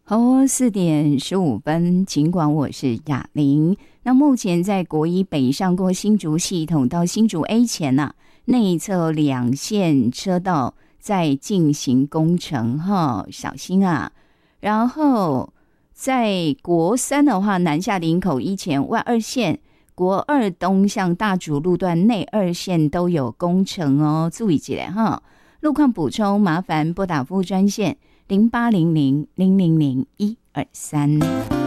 好哦，4:15，尽管我是雅玲。那目前在国一北上过新竹系统到新竹 A 前呢、内侧2线车道在进行工程哈，小心啊。然后在国3的话，南下林口一前外2线，国2东向大竹路段内2线都有工程哦，注意起来哈。路况补充，麻烦拨打服务专线0800000123。